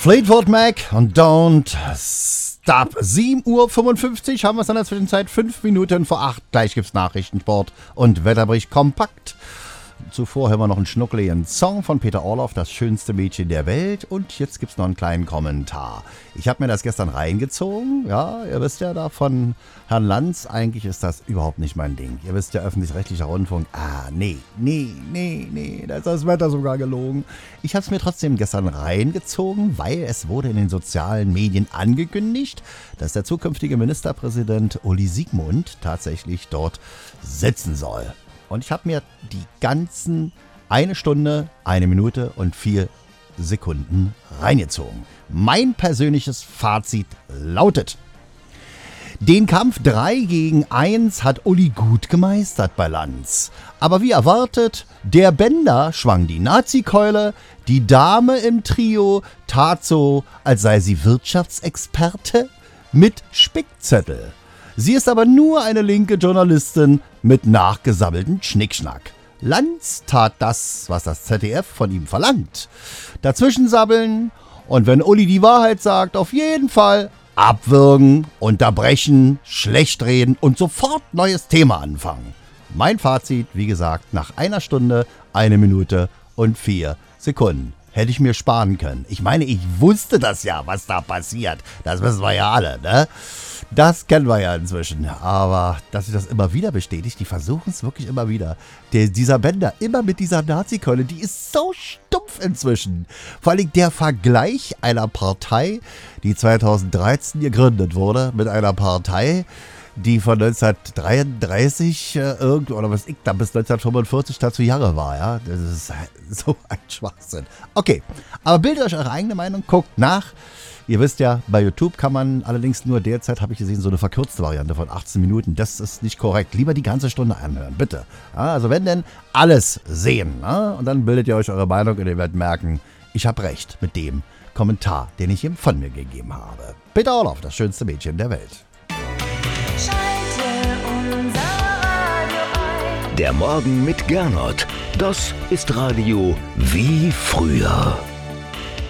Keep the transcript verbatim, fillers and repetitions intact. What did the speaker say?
Fleetwood Mac und Don't Stop. sieben Uhr fünfundfünfzig haben wir es in der Zwischenzeit. fünf Minuten vor acht. Gleich gibt's Nachrichten, Sport und Wetterbericht kompakt. Zuvor hören wir noch einen schnuckeligen Song von Peter Orloff, das schönste Mädchen der Welt. Und jetzt gibt's noch einen kleinen Kommentar. Ich habe mir das gestern reingezogen. Ja, ihr wisst ja da von Herrn Lanz, eigentlich ist das überhaupt nicht mein Ding. Ihr wisst ja, öffentlich-rechtlicher Rundfunk, ah, nee, nee, nee, nee, da ist das Wetter sogar gelogen. Ich habe es mir trotzdem gestern reingezogen, weil es wurde in den sozialen Medien angekündigt, dass der zukünftige Ministerpräsident Uli Siegmund tatsächlich dort sitzen soll. Und ich habe mir die ganzen eine Stunde, eine Minute und vier Sekunden reingezogen. Mein persönliches Fazit lautet: Den Kampf drei gegen eins hat Uli gut gemeistert bei Lanz. Aber wie erwartet, der Bender schwang die Nazi-Keule, die Dame im Trio tat so, als sei sie Wirtschaftsexperte mit Spickzettel. Sie ist aber nur eine linke Journalistin mit nachgesammelten Schnickschnack. Lanz tat das, was das Z D F von ihm verlangt. Dazwischen sabbeln und wenn Uli die Wahrheit sagt, auf jeden Fall abwürgen, unterbrechen, schlecht reden und sofort neues Thema anfangen. Mein Fazit, wie gesagt, nach einer Stunde, eine Minute und vier Sekunden. Hätte ich mir sparen können. Ich meine, ich wusste das ja, was da passiert. Das wissen wir ja alle, ne? Das kennen wir ja inzwischen. Aber dass sich das immer wieder bestätigt, die versuchen es wirklich immer wieder. Der, dieser Bender, immer mit dieser Nazi-Keule, die ist so stumpf inzwischen. Vor allem der Vergleich einer Partei, die zweitausenddreizehn gegründet wurde, mit einer Partei, die von neunzehnhundertdreiunddreißig äh, irgendwo, oder was ich da bis neunzehnhundertfünfundvierzig dazu Jahre war, ja. Das ist so ein Schwachsinn. Okay, aber bildet euch eure eigene Meinung, guckt nach. Ihr wisst ja, bei YouTube kann man allerdings nur derzeit, habe ich gesehen, so eine verkürzte Variante von achtzehn Minuten. Das ist nicht korrekt. Lieber die ganze Stunde anhören, bitte. Ja, also wenn denn, alles sehen. Ja? Und dann bildet ihr euch eure Meinung und ihr werdet merken, ich habe recht mit dem Kommentar, den ich ihm von mir gegeben habe. Peter Orloff, das schönste Mädchen der Welt. Der Morgen mit Gernot. Das ist Radio wie früher.